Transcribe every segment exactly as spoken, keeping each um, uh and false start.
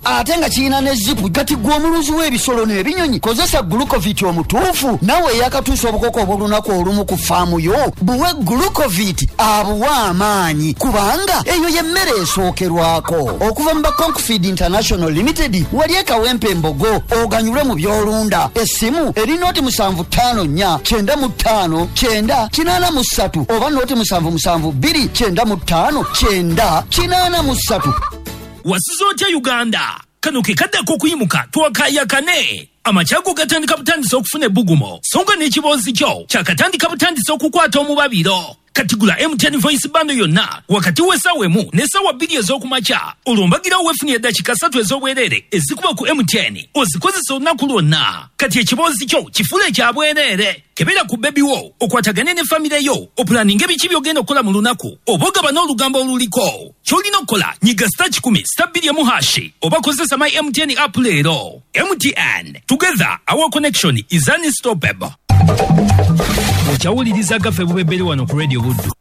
Atenga china ne zipu gati gwomuluzu w'ebisolo n'ebinyonyi kozesa Glucovit omutuufu nawe yakatuusa obukoko obulunako olumu ku faamu yo buwe Glucovit abuwa amaanyi kubanga eyo yemmere esookerwako okuva mu Conquefeed International Limited wali ekawempe embogo oganyulwe mu byolunda essimu eri noti musanvu ttaano nnya kyenda mu ttaano kyenda kinaana mu ssatu oba noti musanvu musanvu bbiri kyenda mu ttaano kyenda kinaana mu ssatu. Wasizote Uganda kano kekadako kuyimuka twakayakane amachago gatandika butandisa okufuna bugumo songa n'ekibozi kyo kyakatandika butandisa okukwata omubabiro katigula M ten voice bando yonna wakati wesawemu nesawa bbiri ez'okumakya olumbagira wefunye dakika ssatu ez'obwerere ezikuba ku M ten ozikozesa olunaku lwonna kati ekibozi kyo kifule ekyabwerere kebera ku bebi wo okwatagane ne famire yo opulaninga ebiki byogenda okukola mu lunaku obogaba n'olugambo oluliko kyolina okukola nyiga star kikumi star bbiri emu hashi oba kozesa my M ten app leero. M T N, together our connection is unstoppable. Ochawuliriza gafe bubebere wano ku Radio Buddu.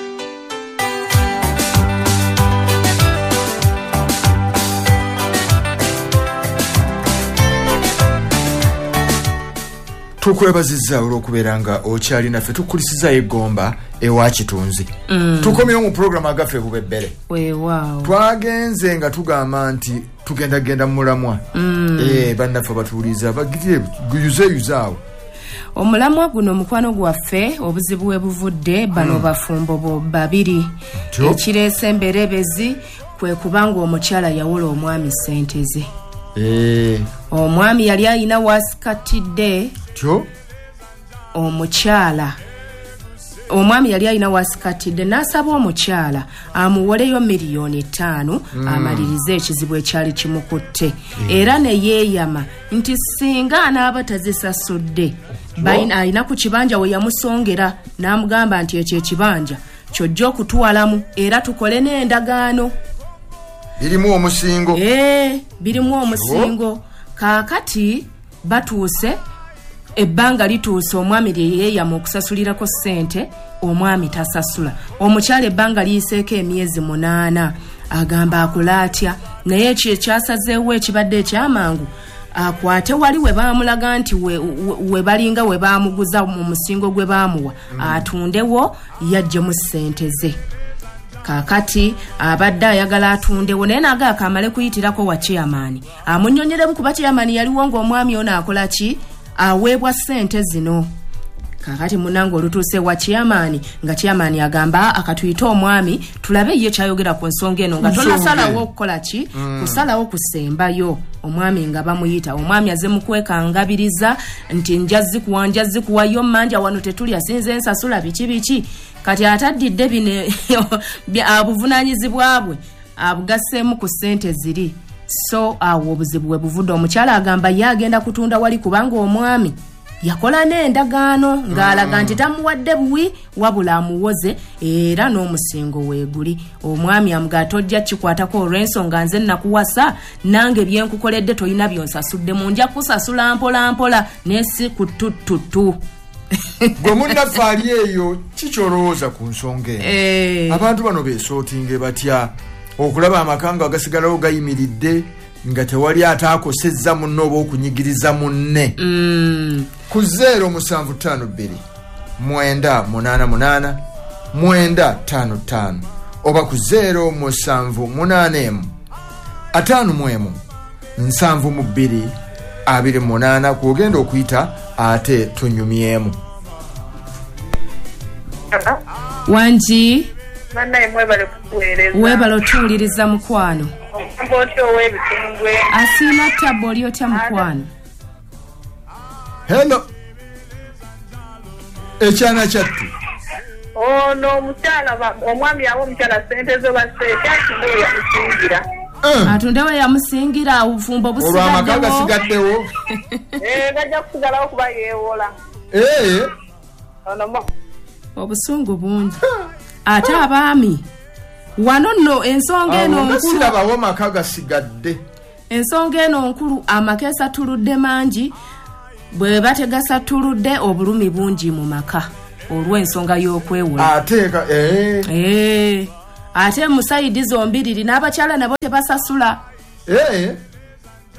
Tukwebazizza olw'okubeeranga okyali naffe tukulisiza egomba ewa kitunzi. Mm. Tukomyewo mu program agafe bubebere. Weewaawo. Twagenze nga tugamba nti tugenda genda mu mulamwa. Mm. Eh bannaffe batuuliza bagire guyuze yuzaawo. Omulamwa guno mukwano gwaffe obuzibu bwe buvudde bano mm. bafumbo bo babiri. Ekireese emberebezi kwe kubanga omukyala yawola omwami ssente ze. Eh. Omwami yali ayina wasikatidde. Tyo? Omukyala. Omwami yali ayina wasikatidde n'asaba omukyala amuwoleyo miliyoni ttaano mm. amalirize ekizibu ekyali kimukutte. Mm. Era ne yeeyama nti singa anaaba tazisasudde bayina ayina ku kibanja we yamusongera n'amugamba nti ekyo ekibanja kyojja okutwalamu era tukole n'endagaano. Birimu omusingo. Eh, birimu omusingo. Kaakati batuuse ebbanga lituuse omwami yeeyama okusasulirako ssente omwami tasasula. Omukyala ebbanga liyiseeko emyezi munaana agamba akola atya naye ekyo ekyasazeewo ekibadde ekyamangu akwate wali we baamulaga nti we, we, we balinga we baamuguza mu musingo gwe baamuwa mm. atundewo yajjemu ssente ze. Kakati abadde ayagala atundewo naye nagaaka amale kuyitirako wa chairman amunnyonyeremu kuba chairman yaliwo ng'omwami ono akola ki aweebwa ssente zino. Kakati munange olutuuse wa chairman nga chairman agamba akatuyita omwami tulabe ye kyayogera ku nsonga eno nga tonasalawo okukola ki mm. kusalawo kusembayo. Omwami nga bamuyita omwami aze mukwekangabiriza nti njazi kuwanja zikuwayo manja wano tetuli asinze ensasula biki biki kati atadidde bine abuvunanyizibwa bwe abugasseemu ku ssente ziri. So awo obuzibu bwe buvudde omukyala agamba ye agenda kutunda wali kubanga omwami yakola n'endagaano ng'alaga nti tamuwadde buwi wabula amuwoze era n'omusingo weeguli. Omwami amuga tojja kikwatako olw'ensonga nze nakuwasa nange byenkukoledde toyina byonsasudde mu nja kusasula mpola mpola n'esi ku tuttutu. Gwe munnaffe ali eyo kikyolowooza ku nsonga eno. Eh. Abantu bano beesootinge batya okulaba amakanga agasigalawo gayimiridde nga tewali ataakosezza munne oba okunyigiriza munne. Mm. Ku zero musanvu ttaano bbiri mwenda munaana munaana mwenda ttaano ttaano oba ku zero musanvu munaana emu ataano mu emu nsanvu mu bbiri abiri munaana kwogenda okuyita ate tunyumyemu. Wanji Manna mwebale kuweereza. Webale otuwuliriza mukwano. Mbotyo webitungwe. Asiima tabbo oli otya mukwano. Hello. Ekyana kyattu. Oh no omukyala omwami yawo omukyala ssente zo basse kyakindo yamusingira. Atundewo yamusingira obufumbo busigaddewo. Olw'amakaga sigaddewo. Eh gajja kusigalawo kuba yeewola. Eh. Ono mo. Obusungu bungi. Ate abaami wano nno ensonga eno nkulu sirabawo makaga sigadde. Ensonga eno nkulu amakeesa tuludde mangi bwe bategasa tuludde obulumi bungi mu maka olw'ensonga y'okwewula. Ateeka eh eh ate musaidi zombiriri n'abakyala nabo tebasasula. Eh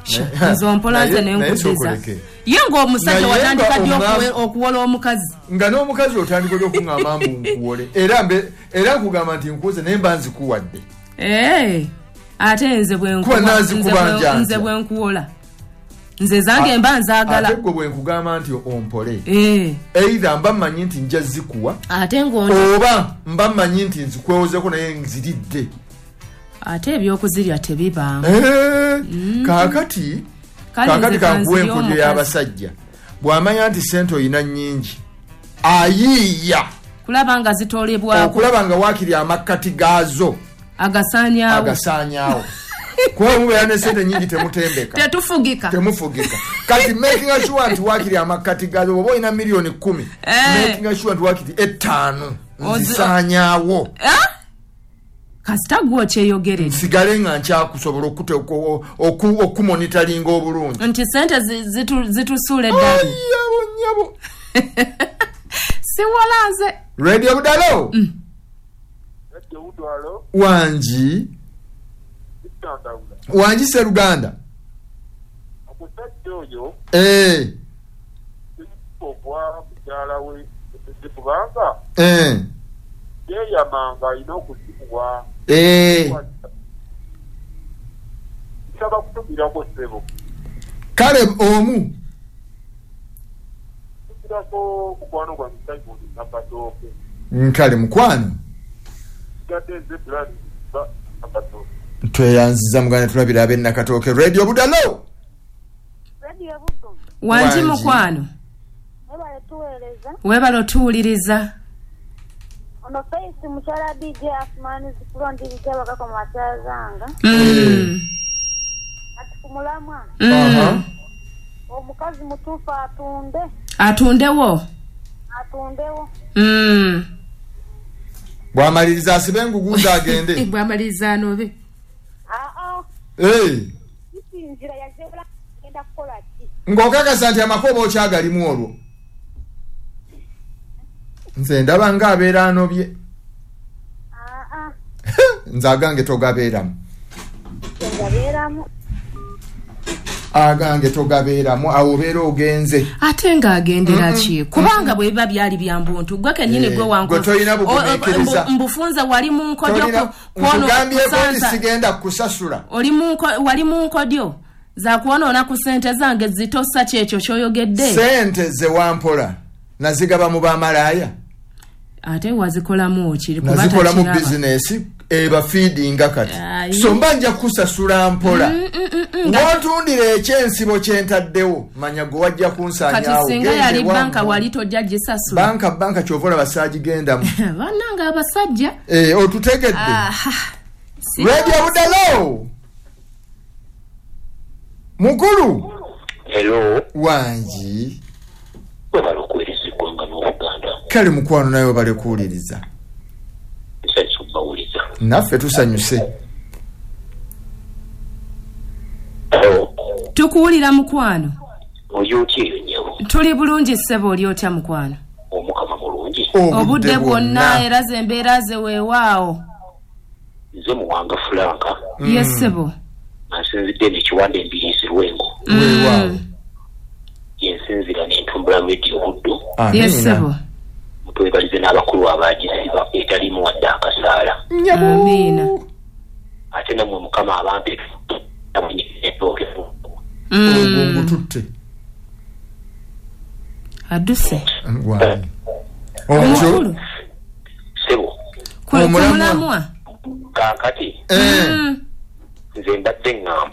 nzo mpola nze nenkuddiza ye ng'omusajja watandika ddi okuwola omukazi nga n'omukazi otandika ddi okuŋŋamba mbu nkuwole era era nkugamba nti nkuwoze naye mba nzikuwadde ate nze bwenze bwenkuwola nze zange mba nzaagala ate gwe bwenkugamba nti ompole either mba mmanyi nti nja zikuwa ate oba mba mmanyi nti nzikwewozeko naye nziridde ate ebyokuzirya tebibanga kaakati kaakati kankuwa enkodyo y'abasajja bw'amanya nti sente oyina nnyingi ayiiya kulaba nga zitolebwako okulaba nga waakiri amakkati gaazo agasaanyaawo agasaanyaawo kuba mubeera ne sente nyingi temutembeka tetufugika temufugika kati making sure nti waakiri amakkati gaazo oba olina miliyoni kumi making sure nti waakiri ettaano nzisaanyaawo kasita gwo kyeyogerera nsigale nga nkyakusobola okumonitalinga obulungi nti sente zitusuula eddali nyabo siwolanze radio budalo wanji wanji Seruganda eh eh yeyamanga ina okuzibwa eh saba kutubirako sebo kale omu kutubirako kukwano kwa msaibu nakatoke nkale mukwano gateze brand ba nakatoke tweyanziza mugane tulabira abe nakatoke radio budalo radio budo wanji mukwano webale tuweleza webale tuwuliriza ono face muchala D J Asmani zikulondiriza bakako machazanga mm ati kumulamwa aha omukazi mutufa atunde atundewo atundewo mm bwamaliriza asibenguguza agende bwamaliriza nobe ah ah eh injira ya zebra enda kola ki ngokakasa nti amakobo okyagalimu olwo nze ndaba nga abeera anobye nze agange togabeeramu agange togabeeramu awo obeera ogenze ate ng'agendera ki kubanga bwe biba byali byambuntu gwe kennyini gwe wankombufunze wali mu nkodyo kugambyeko nti sigenda kusasula wali mu nkodyo za kwonoona ku sente zange zitosa kyekyo kyoyogedde sente ze wampola nazigaba mu bamalaaya ate wazikolamu okiri kubata nazikola mu business eba feedinga kati so mbanja kusasula mpola ngotundira ekyensibo kyentaddewo manya go wajja kunsanya awo kati singa yali banka wali tojja gisasula banka banka chovola basaji genda mu bananga abasajja eh otutegedde radio budalo mukulu hello wanji webalo kwelizibwanga n'Obuganda kale mukwano nayo bale kuwuliriza nsanyusa naffe tusanyuse tukuwulira mukwano oyotyeyo nyabo tuli bulungi ssebo oli otya mukwano omukama mulungi obudde bwonna era ze embeera ze weewaawo nze muwanga Franka ye ssebo asinzidde nekiwanda embiriisi Lwengo weewaawo yensinzira n'entumbula radio buddo ye ssebo mutwebalize n'abakulu abagisiba etalimu wadde akasaala amiina ate namwe mukama abampe namwenyetooke ogongo tutte adduse ngwani omukulu sebo kumulamwa kaakati nze mbadde ŋŋamba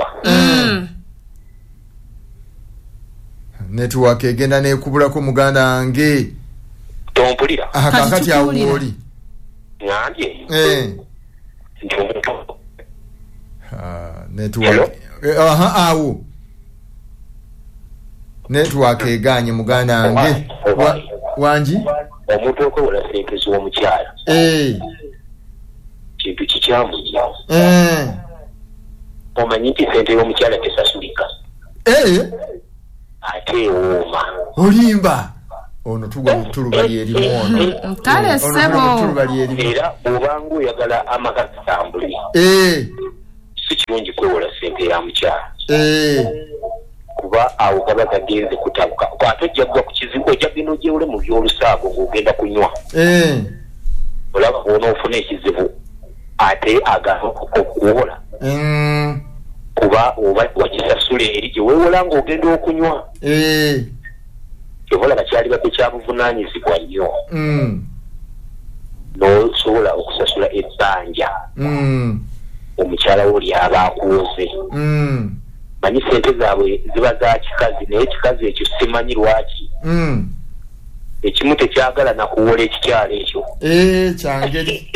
network egenda nekubulako muganda wange tompulira kakati awo oli ngambye nti omuntu network aha awo network eganye muganda wange wanji omuntu okwewola sente z'omukyala kintu kikyamu nnyo omanyi nti sente y'omukyala tesasulika ate ewooma olimba ono tugwa mu ttuluba lyerimu ono kale ssebo era obanga oyagala amaka gatambule si kirungi kwewola sente ya mukyala kuba awo gaba gagenze kutabuka kwate ojjagwa ku kizibu ojja genda ogyewule mu byolusaago ng'ogenda kunywa eh olaba bw'ona ofuna ekizibu ate agana okuwola mm kuba oba wakisasula eri gye weewola ng'ogenda okunywa eh evola bakyali badde kyabuvunaanyizibwa nnyo mm n'osobola okusasula ebbanja mm omukyala wo lyaba akuuze mm manyi sente zaabwe ziba za kikazi naye ekikazi ekyo simanyi lwaki mm ekimu tekyagala nakuwola ekikyalo ekyo eh kyange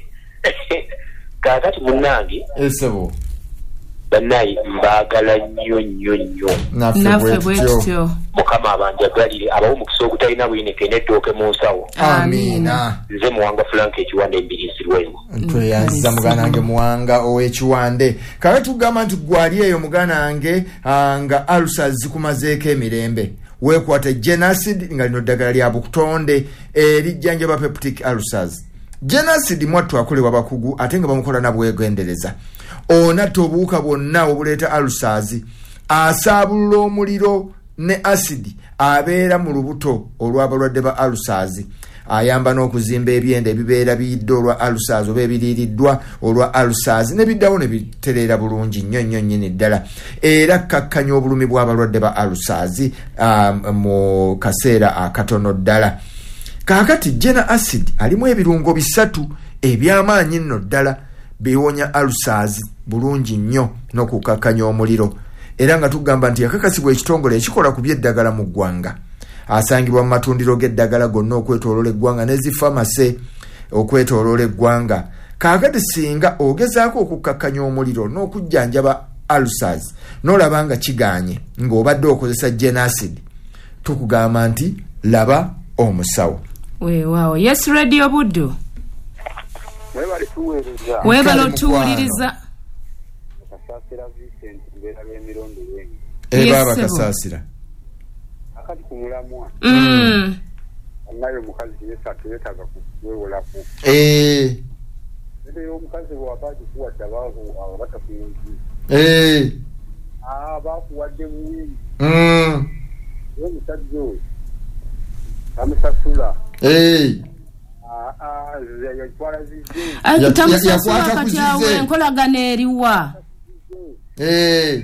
kaakati munnange esebo bannaye mbaagala nnyo nnyo nnyo naffe bwetutyo mukama abanjagalire abawo omukisa ogutalina bwineke n'ettooke mu nsawo amina nze muwanga Frank ekiwande embirizirwemu tweyanziza mugana wange muwanga ow'ekiwande kawe tugamba nti gwali eyo mugana wange nga alusa zikumazeeko emirembe weekwata genacid nga lino ddagala lya butonde erijjanjaba peptic ulcers genacid mwattu akolebwa bakugu ate nga bamukola nabwegendereza onatta obuwuka bwonna obuleeta ulcers asaabulula omuliro ne acid abeera mu lubuto olw'abalwadde ba ulcers ayamba n'okuzimba ebyenda ebibeera biyidde olwa ulcers oba ebiriiriddwa olwa ulcers ne biddawo ne bitereera bulungi nnyo nnyo nnyini ddala era kkakkanya obulumi bw'abalwadde ba ulcers um, mu kaseera akatono ddala kaakati gena acid alimu ebirungo bisatu eby'amaanyi nno ddala biwonya ulcers bulungi nnyo n'okukkakkanya omuliro era nga tugamba nti yakakasibwa ekitongole ekikola ku by'eddagala mu ggwanga asangibwa mu matundiro g'eddagala gonna okwetooloola eggwanga n'ezi famase okwetooloola eggwanga kaakati singa ogezaako okukkakkanya omuliro n'okujjanjaba ulcers n'olaba nga kiganye ng'obadde okozesa genacid tukugamba nti laba omusawo weewaawo yes radio buddo webali tuweereza weebala otuwuliriza kasaasira Vincent mbeera b'emirondo wengi eba bakasaasira akati ku mulamwa mm naye omukazi yeesatu yeetaaga kuwewolako eh ate omukazi bw'abaagi kuwadde abaavu abo batakuyinzi eh ah baakuwadde buwingi mm ye omusajja oyo amusasula eh yatwala zize akitamusasula kati awo enkolagana eriwa eh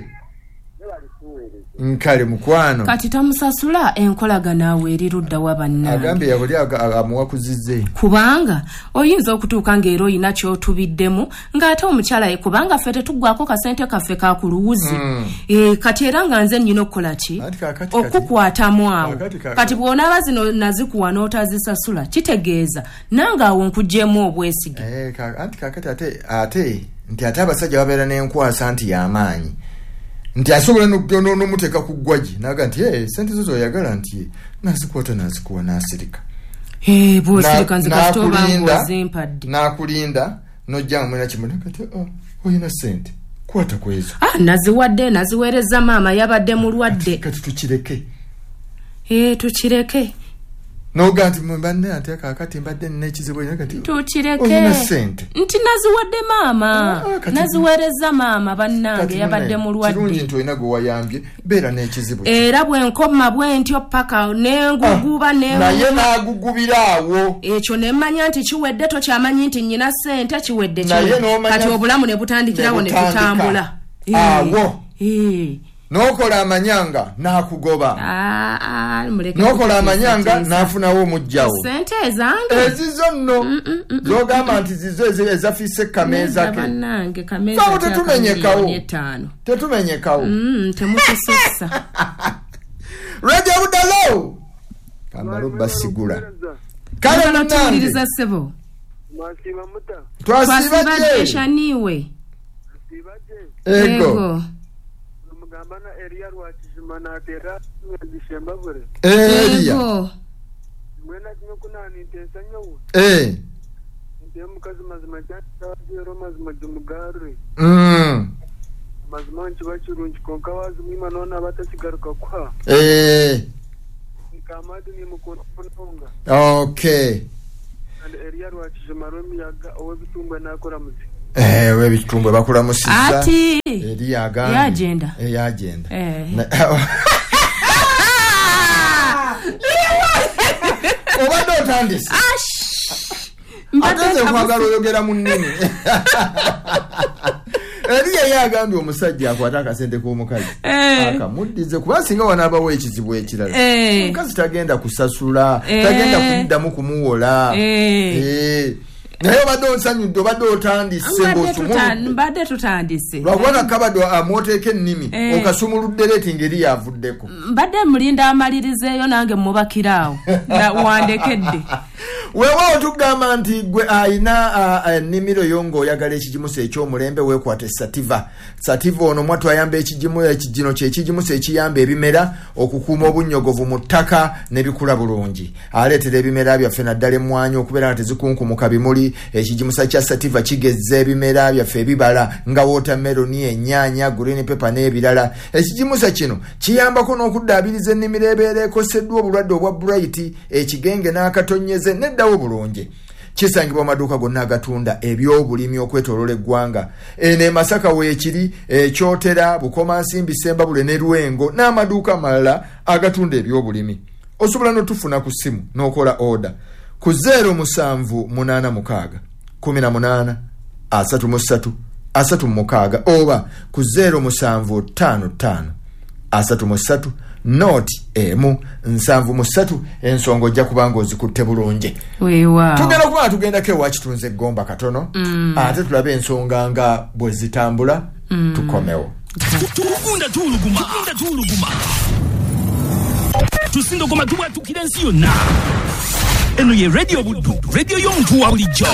nkale mukwano kati tamusasula enkolagana awo erirudda wa bannange agambye yabuli amuwakuzize kubanga oyinza okutuuka ng'era oyina kyotubiddemu ng'ate omukyala ye kubanga ffe tetuggwako kasente kaffe kakuluwuzi mm. e, kati era nga nze nnyina okukola ki okukwatamu awo kati bw'onaaba zino nazikuwa n'otazisasula kitegeeza nange awo nkuggyemu obwesige eh, anti kakati ate ate nti ate abasajja babeera n'enkwasa nti y'amaanyi nti asobola n'omuteeka ku ggwagi naga nti eh sente zo zoyagala nti nazikwata nazikuwa nasirika eh bwosirika nze kasitoba ngozimpadde nakulinda nojja mwena kimwe kati oh oyina sente kwata kwezo ah naziwadde naziweereza maama yabadde mulwadde kati tukireke eh tukireke noga nti mbadde ate kakati mbadde n'ekizibu ina kati tukireke oyina sente nti naziwadde maama ah, naziweereza maama bannange yabadde mulwadde kirungi nti oyina gwe wayambye beera n'ekizibu era bwe nkoma bwe ntyo paka n'enguguba ne naye n'agugubira awo ekyo ne mmanya nti kiwedde tokyamanyi nti nnyina sente kiwedde Naye n'omanya- kati obulamu ne butandikirawo ne tutambula awo Eh. n'okola amanyanga n'akugoba Ah, ah, muleke n'okola kuteesa amanyanga teesa. n'afunawo omugjawo sente ezange ezizo nno zogamba nti zizo ezi- ezafise kameeza ke bannange kameeza Faawo tetumenyekawo. miliyoni etaano tetumenyekawo Mm, temutusussa radio budalo kamalo basigula kale Njagala munange tuwuliriza ssebo mwasiba muta twasiba twasibadde gye shaniwe sibadde ego mugamba na eriya lwakizima n'ateera ndishembabure eriya ego mwena kimwe kunani nteesa nyowe eh nti omukazi mazima kyatawajeero mazima gimugarure mm mazima nkiba kirungi konka wazimwima noona batakigaruka kwa eh nkamadi nimukunda munonga okay kandi eriya lwakizima rw'emiyaga ow'ebitumbwe nakora muzi eh we bitumbwe bakula musisa ati eri yaga ya agenda eh ya agenda eh obado tandisi mbadde kwagala oyogera mu nnimi Eriya yagambye omusajja akwata akasente k'omukazi akamuddize kuba singa wanaabawo ekizibu ekirala omukazi tagenda kusasula tagenda kuddamu kumuwola naye obadde onsanyudde obadde otandise mbadde tutandise lwakuba kabadde amwoteeka ennimi okasumuludde leeti ngeri yavuddeko mbadde mulinda amalirizeeyo nange mubakiraawo wandekedde weewaawo tugamba nti gwe ayina ennimiro yo ng'oyagala ekigimusa ekyomulembe weekwate sativa sativa ono mwatu ayamba ekigimu ekigino kyekigimusa ekiyamba ebimera okukuuma obunnyogovu mu ttaka ne bikula bulungi aleetera ebimera byaffe naddala emmwanyi okubeera nga tezikunkumuka bimuli ekigimusa kya sativa kigezza ebimera byaffe ebibala nga watermeloni ennyaanya green pepper n'ebirala ekigimusa kino kiyambako n'okuddaabiriza ennimiro ebeera ekoseddwa obulwadde obwa bright ekigenge n'akatonyeze neddawo bulungi kisangibwa amaduuka gonna agatunda ebyobulimi okwetoolola eggwanga eno e Masaka weekiri ekyotera Bukomansimbi Sembabule ne Lwengo n'amaduuka amalala agatunda ebyobulimi osobola n'otufuna ku ssimu n'okola order ku zero musanvu munaana mukaaga kumi na munaana asatu mu ssatu asatu mu mukaaga oba ku zero musanvu ttaano ttaano asatu mu ssatu noti emu nsanvu mu ssatu ensonga ojja kubanga ozikutte bulungi weewaawo tugenda kuba tugendako ewa kitunze eggomba katono mm. ate tulabe ensonga nga bwe zitambula mm. tukomewo tukunda tuuluguma tukunda tuuluguma tusindogoma tubwatukira ensi yonna eno ye radio buddu radio y'omuntu wa bulijjo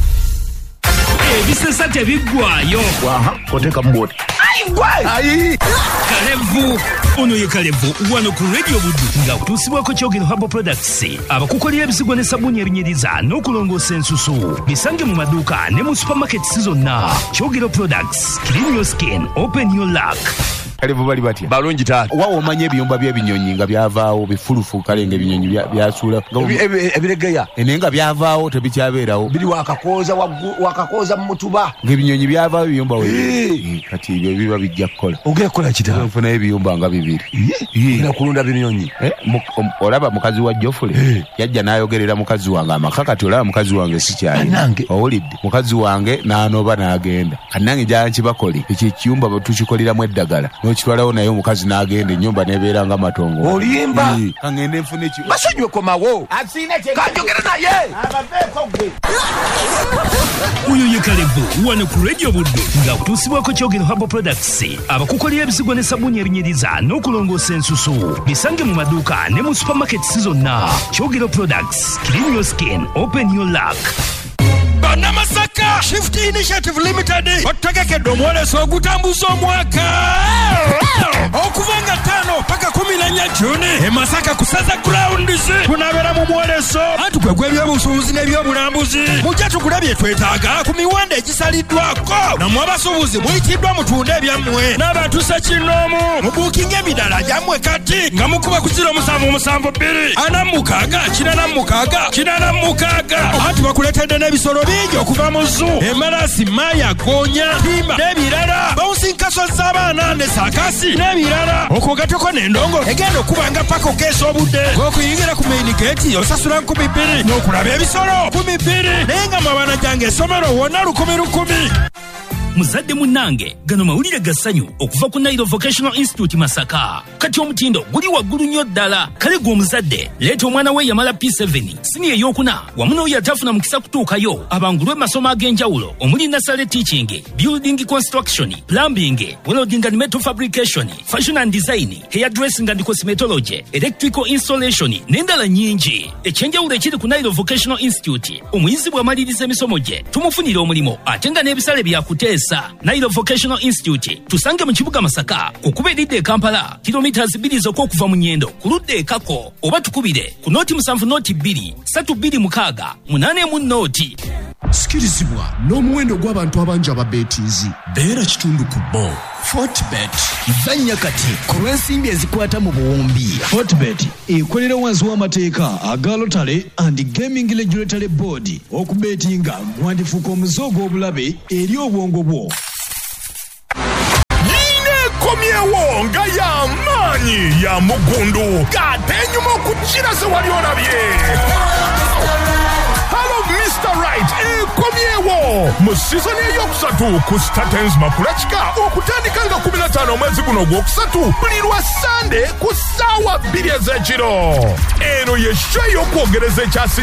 ebisesa tebiggwayo waha oteka mboti ayi Kalevu ono ye Kalevu wano ku radio buddu nga kutusibwako Kyogero Herbal Products abakukolera ebisigo ne sabuni ebinyiriza n'okulongoosa ensusu bisange mu maduuka ne mu supermarkets zonna. Kyogero Products, clean your skin, open your luck. Kalevu bali batya balungi taata wawo omanye ebiyumba by'ebinyonyi nga byavaawo bifulufu kale nga ebinyonyi byasuula ebiregeya ene nga byavaawo tebikyabeerawo biri wakakooza wakakooza mu mutuba ng'ebinyonyi byavaawo ebiyumba we kati ebyo biba bijja kukola ogeekola kita nfunayo ebiyumba nga bibiri ina kulunda binyonyi olaba mukazi wa Jofule yajja n'ayogerera mukazi wange amaka kati olaba mukazi wange sikyali owulidde mukazi wange n'anoba n'agenda kannange gyankibakole ekyo ekiyumba tukikoleramu eddagala kitwalawo naye omukazi n'agenda ennyumba n'ebeera nga matongo olimba kangende nfune ki basonywe komawo kanjogera naye abaveeko gwe uyo ye Kalevu wano ku radio buddu nga kutuusibwako Kyogero Herbal Products abakukolera ebisigo ne sabuni ebinyiriza n'okulongoosa ensusu bisange mu maduuka ne mu supermarkets zonna. Kyogero Products, clean your skin, open your luck. Banamasaka Shift Initiative Limited otegekedde omwoleso ogutambuza omwaka okuvanga tano paka kumi na nnya Juni e Masaka kusaza grounds tunabeera mu mwoleso atukwegwa ebyobusuubuzi n'ebyobulambuzi mujja tugula bye twetaaga ku miwanda egisaliddwako nammwe abasuubuzi muyitiddwa mutunde ebyammwe n'abatuusa kinoomu mubuukinga emidala gyammwe kati nga mukuba ku ziro musanvu musanvu bbiri ana mukaaga kinana mukaaga kinana mukaaga anti bakuleetedde n'ebisolo bingi okuva mu zoo emalasi maya gonya timba n'ebirala bawusinkaso z'abaana ne sakasi n'ebirala okwogateko n'endongo egenda okubanga paka okeesa obudde ng'okuyingira ku main gate osasula nkumi bbiri n'okulaba ebisolo kumi bbiri naye nga mabana gyange esomero wonna lukumi lukumi. Muzadde munnange gano mawulire gassanyu okuva ku Nairo Vocational Institute Masaka. Kati omutindo guli waggulu nnyo ddala. Kale gwe omuzadde leeta omwana we yamala P seven siniya eyokuna wamu n'oyo atafuna mukisa kutuukayo abangulwe masomo ag'enjawulo omuli nursery teaching, building construction, plumbing, welding and metal fabrication, fashion and design, hairdressing and cosmetology, electrical installation n'endala nnyingi. Ekyenjawulo ekiri ku Nairo Vocational Institute omuyizi bw'amaliriza emisomo gye tumufunire omulimu ate nga n'ebisale byakuteesa. Nairo Vocational Institute tusange mu kibuga Masaka kukubeeridde e Kampala kilometers bbiri zokka okuva mu Nyendo ku ludda e Kako oba tukubire ku nooti musanvu nooti bbiri ssatu bbiri mukaaga munaana emu nooti. sikirizibwa n'omuwendo gw'abantu abangi ababeetiizi beera kitundu ku bo. Fortbet zanya kati ku lw'ensimbi ezikwata mu buwumbi. Fortbet ekolera wansi w'amateeka aga Lottery and Gaming Regulatory Board. Okubeetinga mwandifuuka omuze ogw'obulabe eri obwongo bwo. Komyewo nga ya maanyi ya mugundu gate enyuma okukira ze wali olabye. Hello Mister Right ekomyewo mu season eyokusatu ku Statens Makulachika okutandika nga kumi na ttaano omwezi guno ogwokusatu buli lwa Sunday ku ssaawa bbiri ez'ekiro. Eno ye show y'okwogereza ekyasi